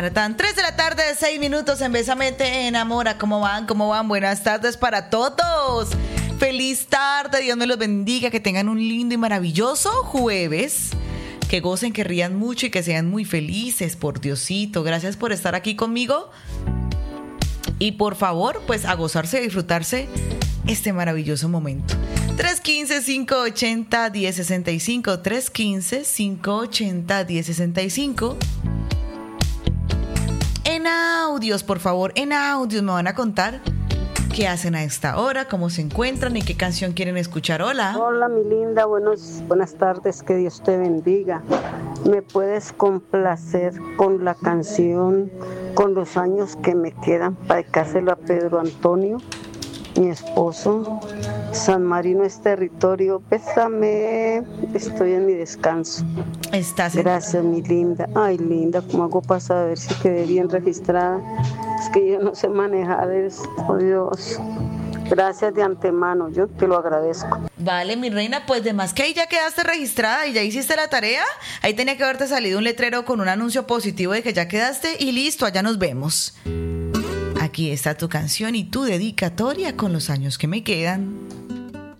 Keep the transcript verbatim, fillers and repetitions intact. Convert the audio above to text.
Tan tres de la tarde, seis minutos en Bésame Te Enamora. ¿Cómo van? ¿Cómo van? Buenas tardes para todos. Feliz tarde, Dios me los bendiga, que tengan un lindo y maravilloso jueves. Que gocen, que rían mucho y que sean muy felices, por Diosito. Gracias por estar aquí conmigo. Y por favor, pues a gozarse y disfrutarse este maravilloso momento. tres uno cinco, cinco ocho cero, uno cero seis cinco, tres uno cinco, cinco ocho cero, uno cero seis cinco. En audios, por favor, en audios me van a contar qué hacen a esta hora, cómo se encuentran y qué canción quieren escuchar. Hola. Hola, mi linda, buenos, buenas tardes, que Dios te bendiga. ¿Me puedes complacer con la canción Con los años que me quedan para dedicárselo a Pedro Antonio, mi esposo? San Marino es territorio, bésame, estoy en mi descanso. Estás en... Gracias, mi linda. Ay, linda, ¿cómo hago para saber si quedé bien registrada? Es que yo no sé manejar eso, oh Dios. Gracias de antemano, yo te lo agradezco. Vale, mi reina, pues de más que ahí ya quedaste registrada y ya hiciste la tarea. Ahí tenía que haberte salido un letrero con un anuncio positivo de que ya quedaste y listo, allá nos vemos. Aquí está tu canción y tu dedicatoria con los años que me quedan.